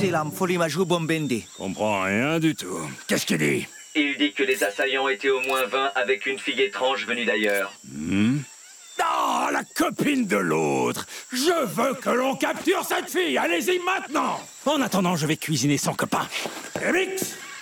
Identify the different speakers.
Speaker 1: Selam Folimaju Bombende.
Speaker 2: Comprends rien du tout. Qu'est-ce qu'il dit?
Speaker 3: Il dit que les assaillants étaient au moins 20 avec une fille étrange venue d'ailleurs.
Speaker 2: Ah, la copine de l'autre! Je veux que l'on capture cette fille! Allez-y maintenant! En attendant, je vais cuisiner son copain. Mix!